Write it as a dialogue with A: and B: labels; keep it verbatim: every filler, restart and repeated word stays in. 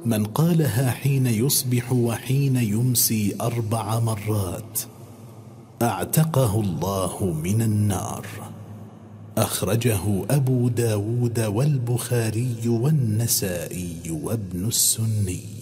A: من قالها حين يصبح وحين يمسي أربع مرات أعتقه الله من النار. أخرجه أبو داود والبخاري والنسائي وابن السني.